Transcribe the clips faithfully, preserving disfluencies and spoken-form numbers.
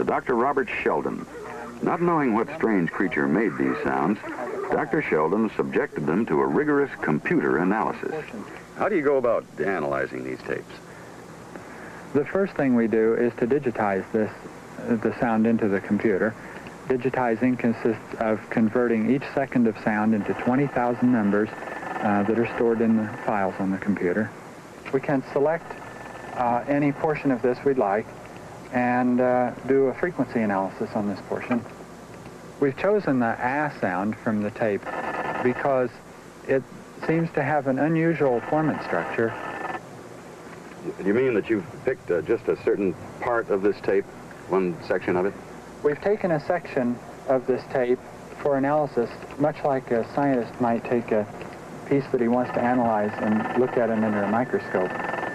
Doctor Robert Sheldon. Not knowing what strange creature made these sounds, Doctor Sheldon subjected them to a rigorous computer analysis. How do you go about analyzing these tapes? The first thing we do is to digitize this, uh, the sound into the computer. Digitizing consists of converting each second of sound into twenty thousand numbers uh, that are stored in the files on the computer. We can select uh, any portion of this we'd like and uh, do a frequency analysis on this portion. We've chosen the ah sound from the tape because it seems to have an unusual formant structure. You mean that you've picked uh, just a certain part of this tape, one section of it? We've taken a section of this tape for analysis, much like a scientist might take a piece that he wants to analyze and look at it under a microscope.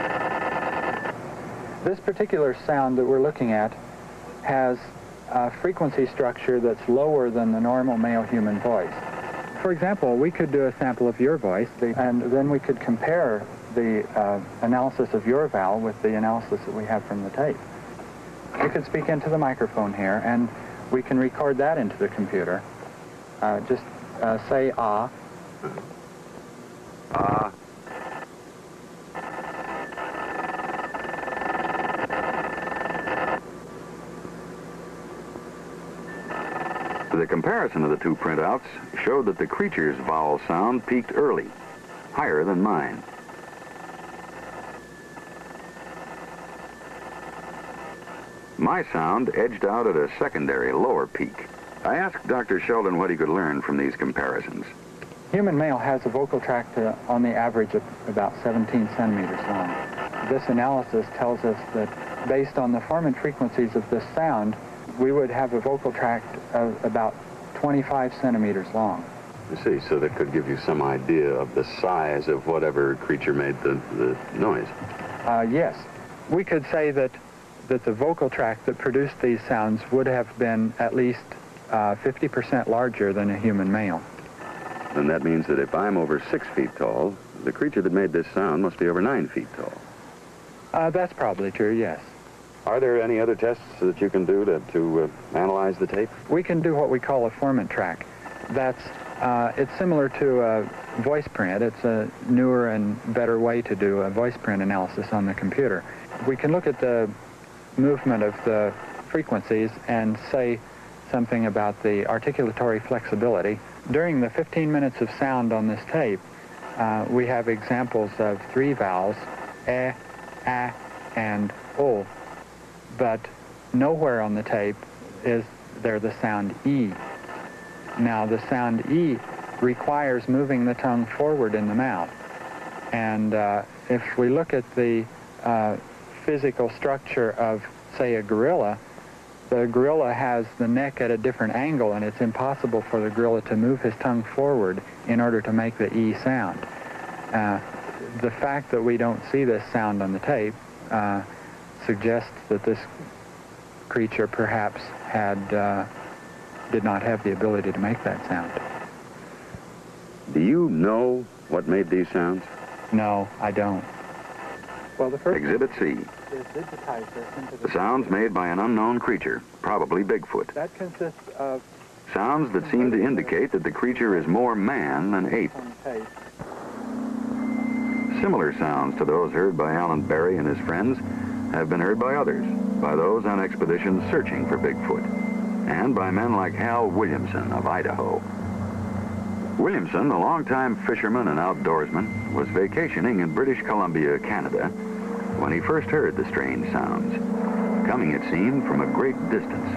This particular sound that we're looking at has a frequency structure that's lower than the normal male human voice. For example, we could do a sample of your voice, and then we could compare the uh, analysis of your vowel with the analysis that we have from the tape. You could speak into the microphone here, and we can record that into the computer. Uh, just uh, say ah. Ah. The comparison of the two printouts showed that the creature's vowel sound peaked early, higher than mine. My sound edged out at a secondary, lower peak. I asked Doctor Sheldon what he could learn from these comparisons. Human male has a vocal tract uh, on the average of about seventeen centimeters long. This analysis tells us that based on the formant frequencies of this sound, we would have a vocal tract of about twenty-five centimeters long. You see, so that could give you some idea of the size of whatever creature made the, the noise. Uh, yes. We could say that that the vocal tract that produced these sounds would have been at least uh, fifty percent larger than a human male. Then that means that if I'm over six feet tall, the creature that made this sound must be over nine feet tall. Uh, that's probably true, yes. Are there any other tests that you can do to, to uh, analyze the tape? We can do what we call a formant track. That's, uh, it's similar to a voice print. It's a newer and better way to do a voice print analysis on the computer. We can look at the movement of the frequencies and say something about the articulatory flexibility. During the fifteen minutes of sound on this tape, uh, we have examples of three vowels, eh, ah, and o, but nowhere on the tape is there the sound e. Now, the sound e requires moving the tongue forward in the mouth, and uh, if we look at the uh, physical structure of, say, a gorilla, the gorilla has the neck at a different angle, and it's impossible for the gorilla to move his tongue forward in order to make the E sound. Uh, the fact that we don't see this sound on the tape uh, suggests that this creature perhaps had uh, did not have the ability to make that sound. Do you know what made these sounds? No, I don't. Well, the first Exhibit C. is digitize this into the The sounds made by an unknown creature, probably Bigfoot. That consists of Sounds that seem to indicate that the creature is more man than ape. on tape. Similar sounds to those heard by Alan Berry and his friends have been heard by others, by those on expeditions searching for Bigfoot, and by men like Hal Williamson of Idaho. Williamson, a longtime fisherman and outdoorsman, was vacationing in British Columbia, Canada, when he first heard the strange sounds, coming, it seemed, from a great distance.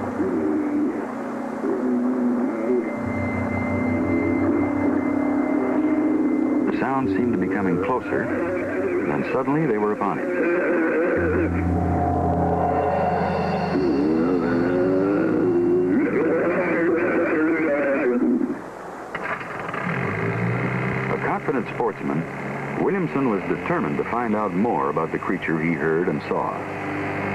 The sounds seemed to be coming closer, and suddenly they were upon him. Confident sportsman, Williamson was determined to find out more about the creature he heard and saw.